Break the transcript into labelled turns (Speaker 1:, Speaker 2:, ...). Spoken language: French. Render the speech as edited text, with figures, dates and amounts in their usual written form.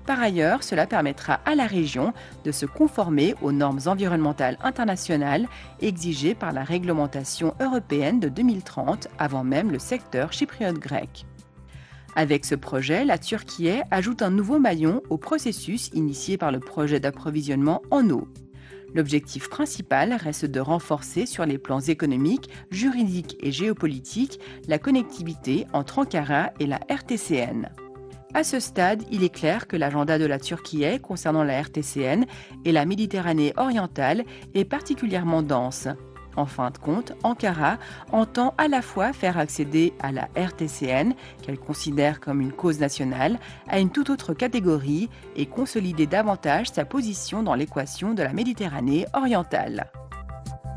Speaker 1: Par ailleurs, cela permettra à la région de se conformer aux normes environnementales internationales exigées par la réglementation européenne de 2030, avant même le secteur chypriote grec. Avec ce projet, la Turquie ajoute un nouveau maillon au processus initié par le projet d'approvisionnement en eau. L'objectif principal reste de renforcer sur les plans économiques, juridiques et géopolitiques la connectivité entre Ankara et la RTCN. À ce stade, il est clair que l'agenda de la Turquie concernant la RTCN et la Méditerranée orientale est particulièrement dense. En fin de compte, Ankara entend à la fois faire accéder à la RTCN, qu'elle considère comme une cause nationale, à une toute autre catégorie et consolider davantage sa position dans l'équation de la Méditerranée orientale.